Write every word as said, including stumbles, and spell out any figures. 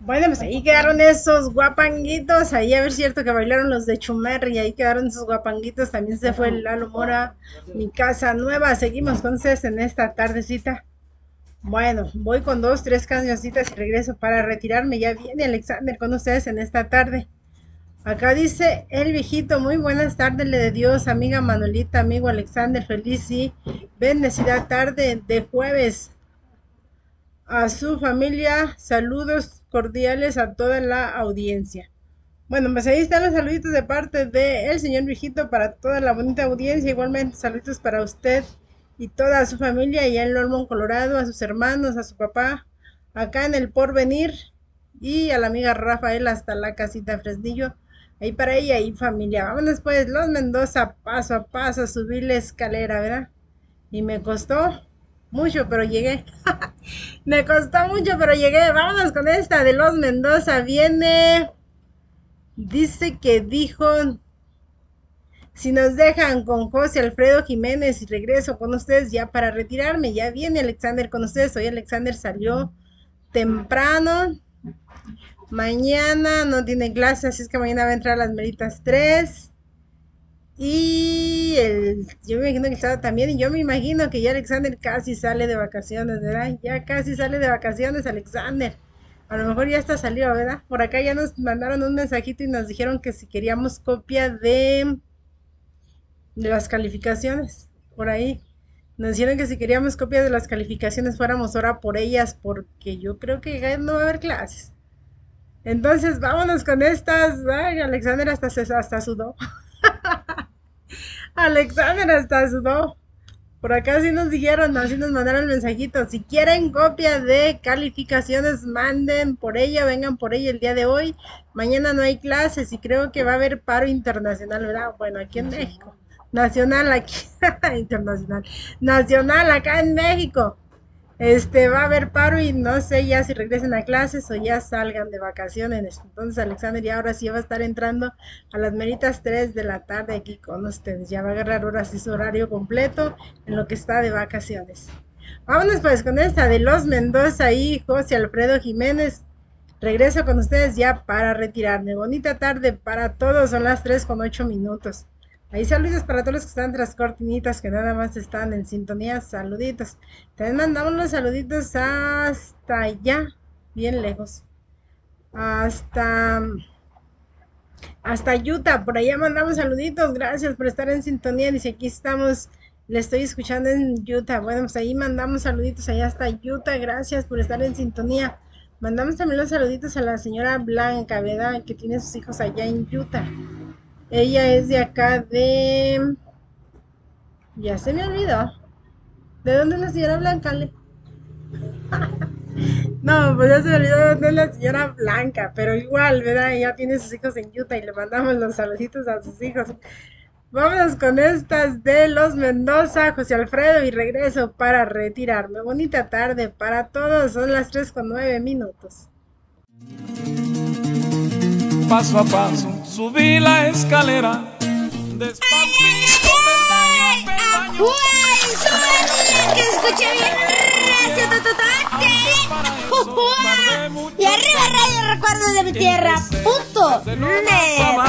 Bueno, pues ahí quedaron esos guapanguitos. Ahí a ver, cierto que bailaron los de Chumerri. Ahí quedaron esos guapanguitos. También se fue el Lalo Mora. Mi casa nueva. Seguimos con ustedes en esta tardecita. Bueno, voy con dos, tres cancioncitas y regreso para retirarme. Ya viene Alexander con ustedes en esta tarde. Acá dice el viejito, muy buenas tardes, le de Dios, amiga Manuelita, amigo Alexander, feliz y bendecida tarde de jueves. A su familia, saludos cordiales a toda la audiencia. Bueno, pues ahí están los saluditos de parte del señor viejito para toda la bonita audiencia. Igualmente saluditos para usted y toda su familia allá en Lormont, Colorado, a sus hermanos, a su papá, acá en el Porvenir, y a la amiga Rafael hasta la casita Fresnillo. Ahí para ella y familia. Vámonos pues, los Mendoza, paso a paso, a subir la escalera, ¿verdad? Y me costó mucho, pero llegué. Me costó mucho, pero llegué. Vámonos con esta de los Mendoza. Viene... Dice que dijo... Si nos dejan con José Alfredo Jiménez y regreso con ustedes ya para retirarme. Ya viene Alexander con ustedes. Hoy Alexander salió temprano. Mañana no tiene clase, así es que mañana va a entrar a las meritas tres. Y el, yo me imagino que estaba también, y yo me imagino que ya Alexander casi sale de vacaciones, ¿verdad? Ya casi sale de vacaciones Alexander. A lo mejor ya está salido, ¿verdad? Por acá ya nos mandaron un mensajito y nos dijeron que si queríamos copia de, de las calificaciones. Por ahí. Nos dijeron que si queríamos copia de las calificaciones fuéramos ahora por ellas, porque yo creo que ya no va a haber clases. Entonces, vámonos con estas. Ay, Alexander hasta, se, hasta sudó. Alexander hasta sudó. Por acá sí nos dijeron, así nos mandaron el mensajito. Si quieren copia de calificaciones, manden por ella, vengan por ella el día de hoy. Mañana no hay clases y creo que va a haber paro internacional, ¿verdad? Bueno, aquí en México. Nacional aquí. Internacional. Nacional acá en México. Este, va a haber paro y no sé ya si regresen a clases o ya salgan de vacaciones. Entonces Alexander ya ahora sí va a estar entrando a las meritas tres de la tarde aquí con ustedes. Ya va a agarrar ahora sí su horario completo en lo que está de vacaciones. Vámonos pues con esta de los Mendoza y José Alfredo Jiménez. Regreso con ustedes ya para retirarme. Bonita tarde para todos, son las tres con ocho minutos. Ahí saludos para todos los que están tras cortinitas, que nada más están en sintonía. Saluditos. También mandamos los saluditos hasta allá, bien lejos. Hasta... Hasta Utah, por allá mandamos saluditos. Gracias por estar en sintonía. Dice, aquí estamos, le estoy escuchando en Utah. Bueno, pues ahí mandamos saluditos allá hasta Utah. Gracias por estar en sintonía. Mandamos también los saluditos a la señora Blanca, ¿verdad? Que tiene sus hijos allá en Utah. Ella es de acá de... Ya se me olvidó. ¿De dónde es la señora Blanca, Ale? No, pues ya se me olvidó de dónde es la señora Blanca. Pero igual, ¿verdad? Ella tiene sus hijos en Utah y le mandamos los saluditos a sus hijos. Vámonos con estas de los Mendoza, José Alfredo, y regreso para retirarme. Bonita tarde para todos. Son las tres con nueve minutos. Paso a paso subí la escalera, despacito, peldaño, peldaño. ¡Uy! ¡Súbele! ¡Que escuche bien! Y arriba Radio Recuerdos de mi tierra. ¡Punto! ¡Ne!